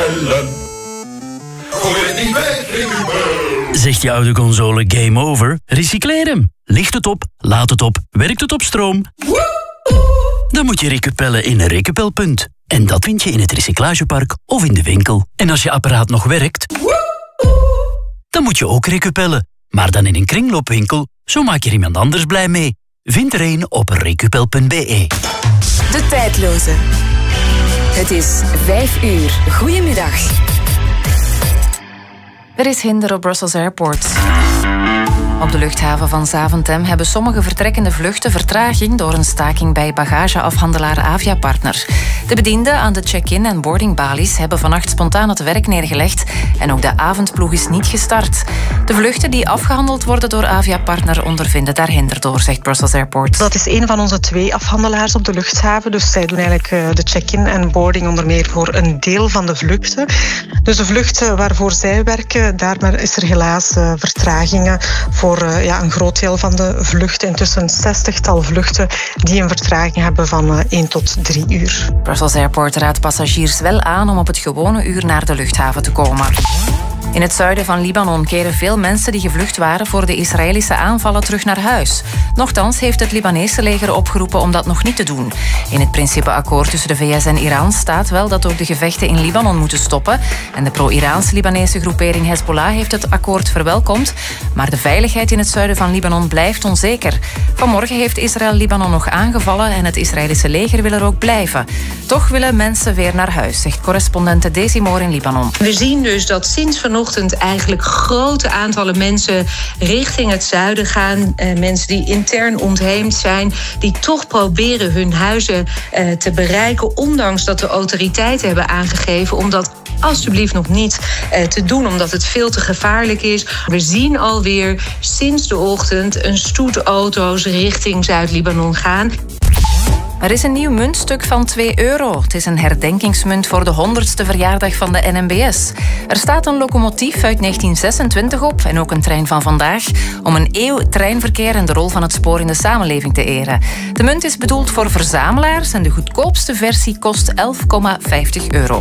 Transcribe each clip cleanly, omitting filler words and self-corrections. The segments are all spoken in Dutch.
recycleren. Gooi het niet weg in uw bel. Zegt je oude console game over? Recycleer hem. Licht het op, laat het op, werkt het op stroom? Dan moet je recupellen in een recupelpunt. En dat vind je in het recyclagepark of in de winkel. En als je apparaat nog werkt, dan moet je ook recupellen. Maar dan in een kringloopwinkel, zo maak je er iemand anders blij mee. Vind er een op recupel.be. De tijdloze. Het is 5 uur. Goedemiddag. Er is hinder op Brussels Airport. Op de luchthaven van Zaventem hebben sommige vertrekkende vluchten vertraging door een staking bij bagageafhandelaar Aviapartner. De bedienden aan de check-in en boardingbalies hebben vannacht spontaan het werk neergelegd en ook de avondploeg is niet gestart. De vluchten die afgehandeld worden door Aviapartner ondervinden daar hinder door, zegt Brussels Airport. Dat is een van onze 2 afhandelaars op de luchthaven. Dus zij doen eigenlijk de check-in en boarding onder meer voor een deel van de vluchten. Dus de vluchten waarvoor zij werken, daar is er helaas vertragingen voor een groot deel van de vluchten. Intussen een 60-tal vluchten die een vertraging hebben van 1 tot 3 uur. Brussels Airport raadt passagiers wel aan om op het gewone uur naar de luchthaven te komen. In het zuiden van Libanon keren veel mensen die gevlucht waren voor de Israëlische aanvallen terug naar huis. Nochtans heeft het Libanese leger opgeroepen om dat nog niet te doen. In het principeakkoord tussen de VS en Iran staat wel dat ook de gevechten in Libanon moeten stoppen. En de pro-Iraans-Libanese groepering Hezbollah heeft het akkoord verwelkomd. Maar de veiligheid in het zuiden van Libanon blijft onzeker. Vanmorgen heeft Israël Libanon nog aangevallen en het Israëlische leger wil er ook blijven. Toch willen mensen weer naar huis, zegt correspondente Desi Moor in Libanon. We zien dus dat sinds vanochtend eigenlijk grote aantallen mensen richting het zuiden gaan. Mensen die intern ontheemd zijn, die toch proberen hun huizen te bereiken, ondanks dat de autoriteiten hebben aangegeven om dat alsjeblieft nog niet te doen, omdat het veel te gevaarlijk is. We zien alweer sinds de ochtend een stoet auto's richting Zuid-Libanon gaan. Er is een nieuw muntstuk van €2. Het is een herdenkingsmunt voor de 100ste verjaardag van de NMBS. Er staat een locomotief uit 1926 op en ook een trein van vandaag om een eeuw treinverkeer en de rol van het spoor in de samenleving te eren. De munt is bedoeld voor verzamelaars en de goedkoopste versie kost €11,50.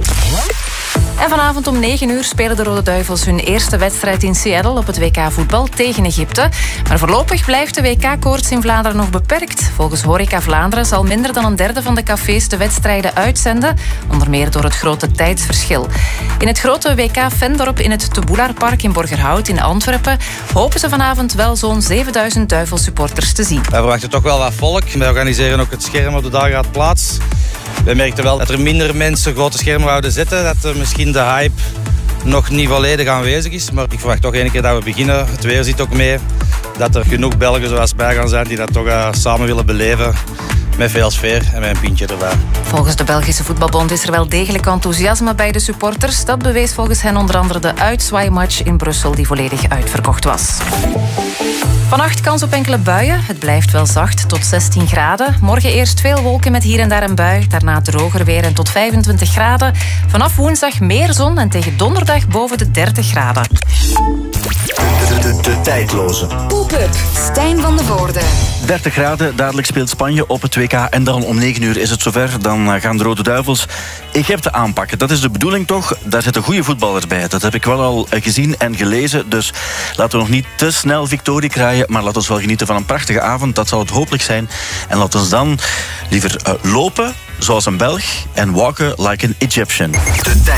En vanavond om 9 uur spelen de Rode Duivels hun eerste wedstrijd in Seattle op het WK voetbal tegen Egypte. Maar voorlopig blijft de WK-koorts in Vlaanderen nog beperkt. Volgens Horeca Vlaanderen zal minder dan een derde van de cafés de wedstrijden uitzenden, onder meer door het grote tijdsverschil. In het grote WK-Vendorp in het Teboelarpark in Borgerhout in Antwerpen hopen ze vanavond wel zo'n 7000 Duivelsupporters te zien. Wij verwachten toch wel wat volk. Wij organiseren ook het scherm op de Dageraad Plaats. Wij merkten wel dat er minder mensen grote schermen wouden zetten. Dat er misschien de hype nog niet volledig aanwezig is. Maar ik verwacht toch één keer dat we beginnen. Het weer zit ook mee. Dat er genoeg Belgen zoals bij gaan zijn die dat toch samen willen beleven. Met veel sfeer en met een pintje erbij. Volgens de Belgische Voetbalbond is er wel degelijk enthousiasme bij de supporters. Dat bewees volgens hen onder andere de uitzwaaimatch in Brussel die volledig uitverkocht was. Vannacht kans op enkele buien. Het blijft wel zacht tot 16 graden. Morgen eerst veel wolken met hier en daar een bui. Daarna droger weer en tot 25 graden. Vanaf woensdag meer zon en tegen donderdag boven de 30 graden. De tijdloze. Poep-up. Stijn van de Voorde. 30 graden, dadelijk speelt Spanje op het WK. En dan om 9 uur is het zover. Dan gaan de Rode Duivels Egypte aanpakken. Dat is de bedoeling toch? Daar zitten goede voetballers bij. Dat heb ik wel al gezien en gelezen. Dus laten we nog niet te snel victorie krijgen. Maar laten we wel genieten van een prachtige avond. Dat zal het hopelijk zijn. En laten we dan liever lopen zoals een Belg en walken like an Egyptian.